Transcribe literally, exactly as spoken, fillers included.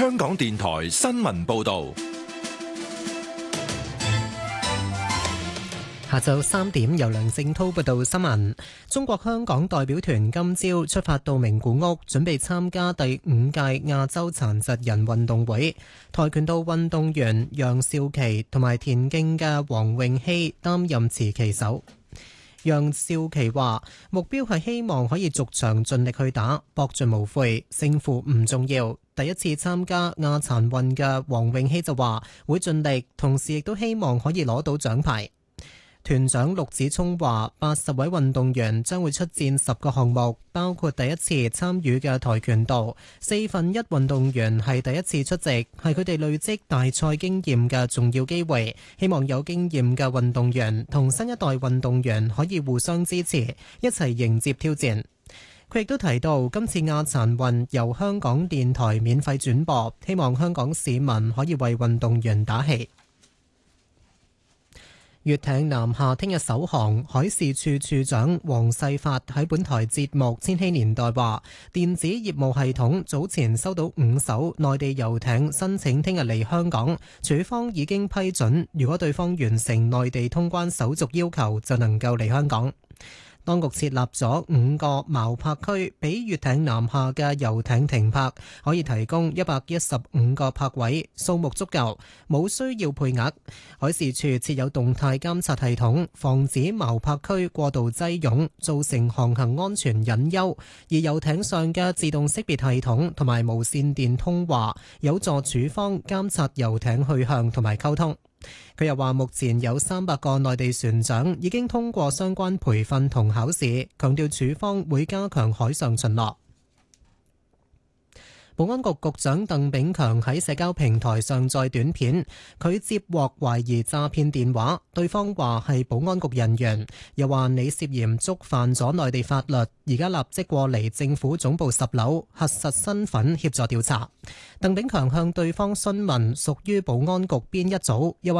香港電台新聞報道。 下晝三點，由梁正濤報道新聞。中國香港代表團今朝出發到名古屋，準備參加第五屆亞洲殘疾人運動會。跆拳道運動員楊少琪同埋田徑嘅黃永熙擔任持旗手。楊少琪話：目標係希望可以逐場盡力去打，搏盡無悔，勝負唔重要。第一次參加亞殘運嘅黃永熙就話會盡力，同時亦都希望可以攞到獎牌。團長陸子聰話：八十位運動員將會出戰十個項目，包括第一次參與嘅跆拳道。四分一運動員係第一次出席，係佢哋累積大賽經驗嘅重要機會。希望有經驗嘅運動員同新一代運動員可以互相支持，一齊迎接挑戰。佢亦都提到，今次亞殘運由香港電台免費轉播，希望香港市民可以為運動員打氣。粵艇南下聽日首航，海事處處長黃世發喺本台節目《千禧年代》話，電子業務系統早前收到五艘內地遊艇申請聽日嚟香港，處方已經批准，如果對方完成內地通關手續要求，就能夠嚟香港。當局設立咗五個錨泊區，俾粵艇南下嘅遊艇停泊，可以提供一百一十五個泊位，數目足夠，冇需要配額。海事處設有動態監察系統，防止錨泊區過度擠擁，造成航行安全隱憂。而遊艇上嘅自動識別系統同埋無線電通話，有助處方監察遊艇去向同埋溝通。佢又話，目前有三百個內地船長已經通過相關培訓同考試，強調處方會加強海上巡邏。保安局局長鄧炳強喺社交平台上載短片，佢接獲懷疑詐騙電話，對方話係保安局人員，又話你涉嫌觸犯咗內地法律，而家立即過嚟政府總部十樓核實身份協助調查。鄧炳強向對方詢問屬於保安局邊一組，又話